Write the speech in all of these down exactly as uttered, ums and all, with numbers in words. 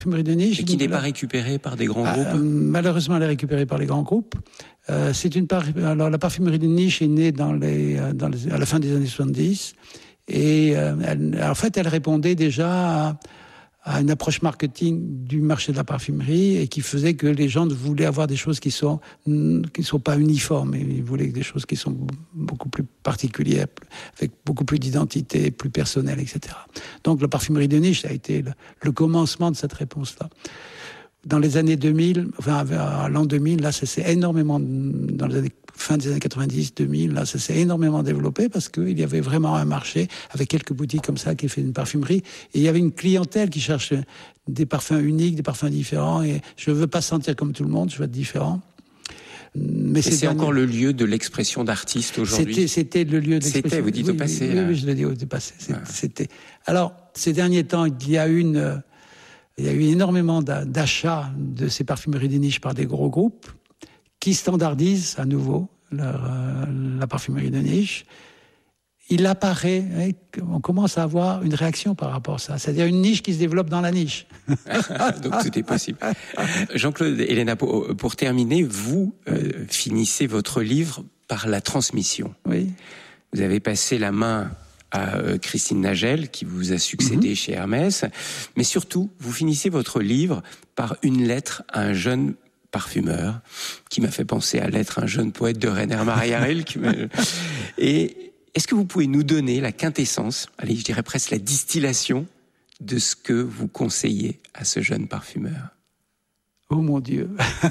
parfumerie de niche. Et qui n'est pas récupérée par des grands ah, groupes. euh, Malheureusement, elle est récupérée par les grands groupes. Euh, c'est une par... Alors, la parfumerie de niche est née dans les, dans les... à la fin des années soixante-dix. Et euh, elle, en fait, elle répondait déjà à, à une approche marketing du marché de la parfumerie et qui faisait que les gens voulaient avoir des choses qui sont qui sont pas uniformes. Ils voulaient des choses qui sont beaucoup plus particulières, avec beaucoup plus d'identité, plus personnelles, et cetera. Donc la parfumerie de niche a été le, le commencement de cette réponse-là. Dans les années deux mille, enfin à l'an deux mille, là, ça s'est énormément, dans les années, fin des années quatre-vingt-dix, deux mille, là, ça s'est énormément développé parce qu'il y avait vraiment un marché avec quelques boutiques comme ça qui fait une parfumerie. Et il y avait une clientèle qui cherche des parfums uniques, des parfums différents. Et je veux pas sentir comme tout le monde, je veux être différent. Mais et c'est derniers... encore le lieu de l'expression d'artiste aujourd'hui. C'était, c'était le lieu de l'expression. C'était, vous dites oui, au passé. Oui, là. oui, je le dis au passé. C'était, ah. c'était. Alors, ces derniers temps, il y a une, il y a eu énormément d'achats de ces parfumeries de niche par des gros groupes qui standardisent à nouveau leur, euh, la parfumerie de niche. Il apparaît, hein, on commence à avoir une réaction par rapport à ça. C'est-à-dire une niche qui se développe dans la niche. Donc tout est possible. Jean-Claude Héléna, pour, pour terminer, vous euh, finissez votre livre par la transmission. Oui. Vous avez passé la main à euh, Christine Nagel, qui vous a succédé mm-hmm. chez Hermès. Mais surtout, vous finissez votre livre par une lettre à un jeune parfumeur, qui m'a fait penser à l'être un jeune poète de Rainer Maria Rilke. Et est-ce que vous pouvez nous donner la quintessence, allez, je dirais presque la distillation de ce que vous conseillez à ce jeune parfumeur? Oh mon Dieu.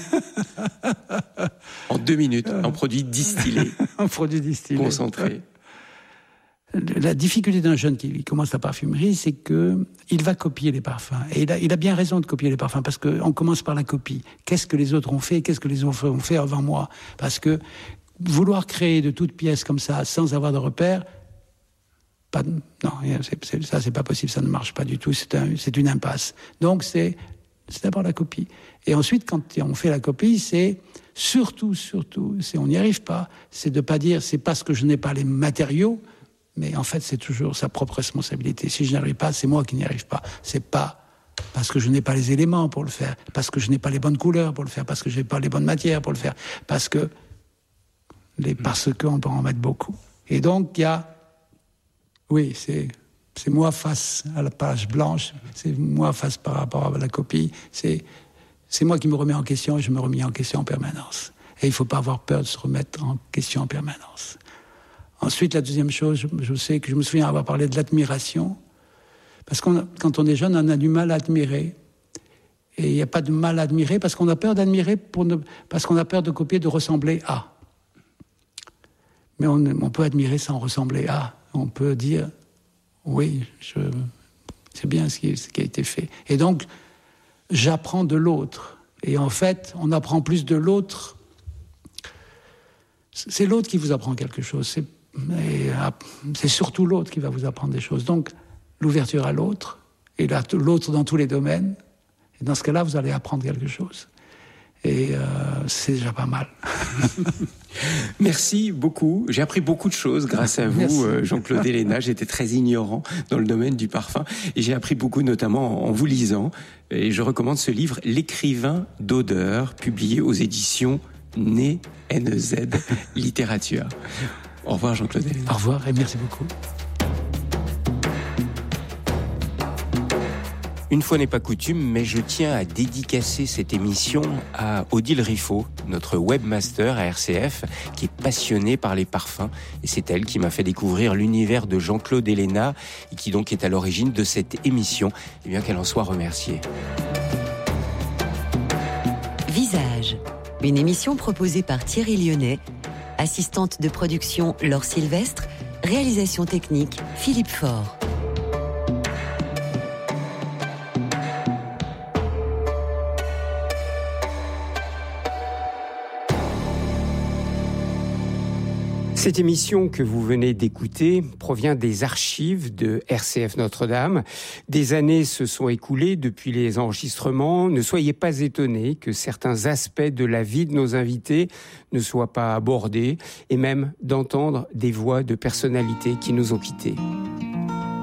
En deux minutes, un produit distillé. Un produit distillé. Concentré. La difficulté d'un jeune qui commence la parfumerie, c'est que il va copier les parfums. Et il a, il a bien raison de copier les parfums, parce qu'on commence par la copie. Qu'est-ce que les autres ont fait? Qu'est-ce que les autres ont fait avant moi? Parce que vouloir créer de toutes pièces comme ça, sans avoir de repères, pas, non, c'est, c'est, ça c'est pas possible, ça ne marche pas du tout, c'est, un, c'est une impasse. Donc c'est, c'est d'abord la copie. Et ensuite, quand on fait la copie, c'est surtout, surtout, c'est, on n'y arrive pas, c'est de pas dire, c'est parce que je n'ai pas les matériaux, mais en fait c'est toujours sa propre responsabilité. Si je n'y arrive pas, c'est moi qui n'y arrive pas. C'est pas parce que je n'ai pas les éléments pour le faire, parce que je n'ai pas les bonnes couleurs pour le faire, parce que je n'ai pas les bonnes matières pour le faire, parce que Les, parce qu'on peut en mettre beaucoup. Et donc, il y a... Oui, c'est, c'est moi face à la page blanche, c'est moi face par rapport à la copie, c'est, c'est moi qui me remets en question et je me remets en question en permanence. Et il ne faut pas avoir peur de se remettre en question en permanence. Ensuite, la deuxième chose, je, je sais que je me souviens avoir parlé de l'admiration, parce que quand on est jeune, on a du mal à admirer. Et il n'y a pas de mal à admirer, parce qu'on a peur d'admirer, pour ne, parce qu'on a peur de copier, de ressembler à. Mais on, on peut admirer sans ressembler à. On peut dire, oui, je, c'est bien ce qui, ce qui a été fait. Et donc, j'apprends de l'autre. Et en fait, on apprend plus de l'autre. C'est l'autre qui vous apprend quelque chose. C'est, et, c'est surtout l'autre qui va vous apprendre des choses. Donc, l'ouverture à l'autre, et là, l'autre dans tous les domaines. Et dans ce cas-là, vous allez apprendre quelque chose. Et euh, c'est déjà pas mal. Merci beaucoup. J'ai appris beaucoup de choses grâce à vous, Merci. Jean-Claude Héléna. J'étais très ignorant dans le domaine du parfum. Et j'ai appris beaucoup, notamment en vous lisant. Et je recommande ce livre, L'écrivain d'odeur, publié aux éditions Né N Z Littérature. Au revoir, Jean-Claude Héléna. Au revoir et merci beaucoup. Une fois n'est pas coutume, mais je tiens à dédicacer cette émission à Odile Riffaut, notre webmaster à R C F, qui est passionnée par les parfums. Et c'est elle qui m'a fait découvrir l'univers de Jean-Claude Héléna, et qui donc est à l'origine de cette émission. Et bien qu'elle en soit remerciée. Visage, une émission proposée par Thierry Lyonnais, assistante de production Laure Sylvestre, réalisation technique Philippe Faure. Cette émission que vous venez d'écouter provient des archives de R C F Notre-Dame. Des années se sont écoulées depuis les enregistrements. Ne soyez pas étonnés que certains aspects de la vie de nos invités ne soient pas abordés et même d'entendre des voix de personnalités qui nous ont quittés.